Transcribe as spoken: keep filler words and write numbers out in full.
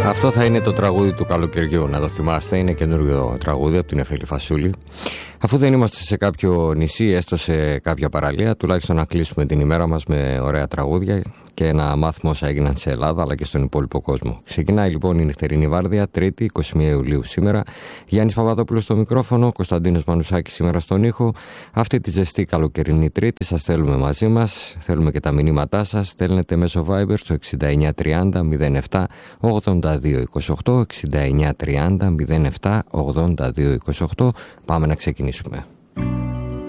Αυτό θα είναι το τραγούδι του καλοκαιριού, να το θυμάστε. Είναι καινούργιο τραγούδι από την Εφέλη Φασούλη. Αφού δεν είμαστε σε κάποιο νησί, έστω σε κάποια παραλία, τουλάχιστον να κλείσουμε την ημέρα μας με ωραία τραγούδια και να μάθουμε όσα έγιναν σε Ελλάδα αλλά και στον υπόλοιπο κόσμο. Ξεκινάει λοιπόν η νυχτερινή βάρδια, Τρίτη, είκοσι μία Ιουλίου σήμερα. Γιάννης Παπαδόπουλος στο μικρόφωνο, Κωνσταντίνος Μανουσάκης σήμερα στον ήχο. Αυτή τη ζεστή καλοκαιρινή Τρίτη σας θέλουμε μαζί μας. Θέλουμε και τα μηνύματά σας. Στέλνετε μέσω Viber στο εξήντα εννιά τριάντα μηδέν επτά ογδόντα δύο είκοσι οκτώ, εξήντα εννιά τριάντα μηδέν επτά ογδόντα δύο είκοσι οκτώ. Πάμε να ξεκινήσουμε.